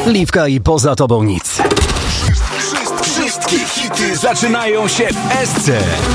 Liwka i Poza tobą nic. Wszystkie hity zaczynają się w Esce.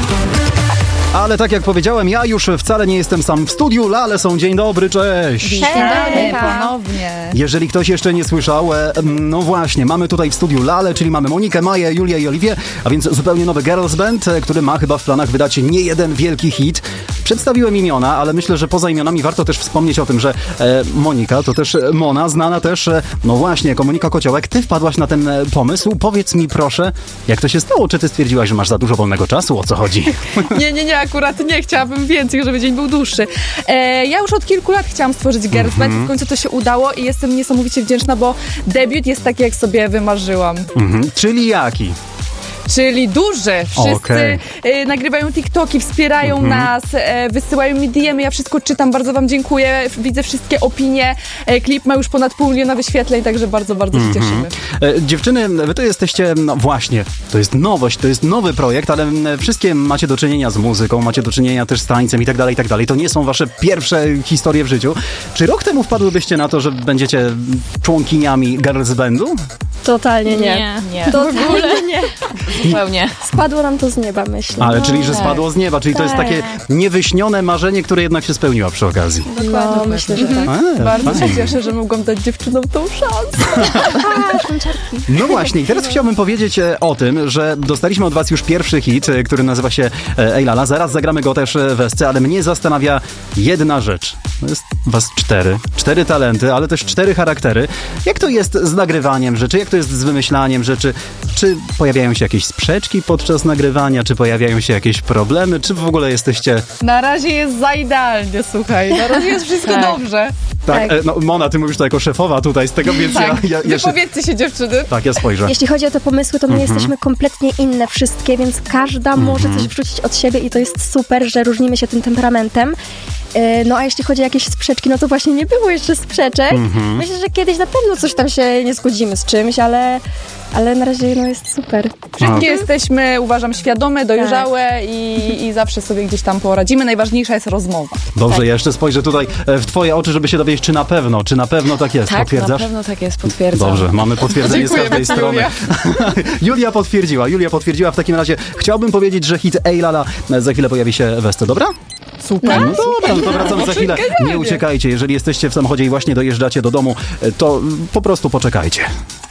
Ale tak jak powiedziałem, ja już wcale nie jestem sam w studiu. Lale są, dzień dobry, cześć. Dzień dobry, ponownie. Jeżeli ktoś jeszcze nie słyszał, no właśnie, mamy tutaj w studiu Lale, czyli mamy Monikę, Maję, Julię i Oliwię, a więc zupełnie nowy girls band, który ma chyba w planach wydać nie jeden wielki hit. Przedstawiłem imiona, ale myślę, że poza imionami warto też wspomnieć o tym, że Monika to też Mona, znana też, no właśnie, jako Monika Kociołek. Ty wpadłaś na ten pomysł. Powiedz mi proszę, jak to się stało? Czy ty stwierdziłaś, że masz za dużo wolnego czasu? O co chodzi? Nie, akurat nie. Chciałabym więcej, żeby dzień był dłuższy. Ja już od kilku lat chciałam stworzyć girls band i w końcu to się udało i jestem niesamowicie wdzięczna, bo debiut jest taki, jak sobie wymarzyłam. Czyli jaki? Czyli duży. Wszyscy nagrywają TikToki, wspierają nas, wysyłają mi DM-y, ja wszystko czytam, bardzo wam dziękuję, widzę wszystkie opinie. Klip ma już ponad 500 000 wyświetleń, także bardzo, bardzo się cieszymy. Dziewczyny, wy to jesteście, no właśnie, to jest nowość, to jest nowy projekt, ale wszystkie macie do czynienia z muzyką, macie do czynienia też z tańcem i tak dalej, i tak dalej. To nie są wasze pierwsze historie w życiu. Czy rok temu wpadłybyście na to, że będziecie członkiniami girls bandu? Totalnie nie. Totalnie nie. Zupełnie. Spadło nam to z nieba, myślę. Ale czyli, że spadło z nieba, czyli to jest takie niewyśnione marzenie, które jednak się spełniło przy okazji. No, myślę, że tak. Bardzo się cieszę, że mogłam dać dziewczynom tą szansę. No właśnie, i teraz chciałbym powiedzieć o tym, że dostaliśmy od was już pierwszy hit, który nazywa się Ej Lala. Zaraz zagramy go też w Esce, ale mnie zastanawia jedna rzecz. To jest was 4 talenty, ale też 4 charaktery. Jak to jest z nagrywaniem rzeczy? Jak to jest z wymyślaniem rzeczy? Czy pojawiają się jakieś sprzeczki podczas nagrywania? Czy pojawiają się jakieś problemy? Czy w ogóle jesteście... Na razie jest za idealnie, słuchaj. Na razie jest wszystko dobrze. Tak, no Mona, ty mówisz to jako szefowa tutaj z tego, więc ja Wypowiedzcie się, dziewczyny. Tak, ja spojrzę. Jeśli chodzi o te pomysły, to my jesteśmy kompletnie inne wszystkie, więc każda może coś wrzucić od siebie i to jest super, że różnimy się tym temperamentem. No a jeśli chodzi o jakieś sprzeczki, no to właśnie nie było jeszcze sprzeczek. Myślę, że kiedyś na pewno coś tam się nie zgodzimy z czymś, ale na razie no jest super. Wszystkie jesteśmy, uważam, świadome, dojrzałe i zawsze sobie gdzieś tam poradzimy. Najważniejsza jest rozmowa. Dobrze, ja jeszcze spojrzę tutaj w twoje oczy, żeby się dowiedzieć, czy na pewno tak jest. Tak, Potwierdzasz? na pewno tak jest, potwierdzam. Dobrze, mamy potwierdzenie z każdej strony. Julia potwierdziła. W takim razie chciałbym powiedzieć, że hit Ej Lala za chwilę pojawi się w Esce, dobra? Super. No dobra, no to wracamy za chwilę. Nie uciekajcie, jeżeli jesteście w samochodzie i właśnie dojeżdżacie do domu, to po prostu poczekajcie.